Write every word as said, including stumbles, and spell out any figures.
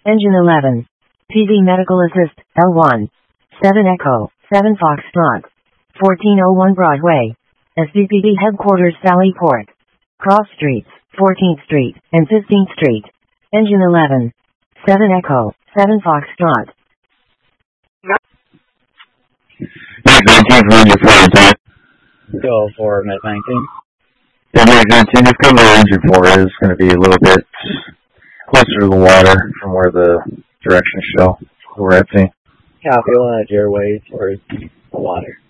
Engine eleven. P V Medical Assist, L one. seven Echo, seven Foxtrot. fourteen oh one Broadway. S V P D Headquarters Sallyport. Cross Streets, fourteenth Street, and fifteenth Street. Engine eleven. seven Echo, seven Foxtrot. Mag nineteen from your four attack. Go for Mag nineteen. Yeah, Mag nineteen, just cover engine four is going to be a little bit closer to the water from where the directions show. We're at sea. Copy, we'll add your way towards the water.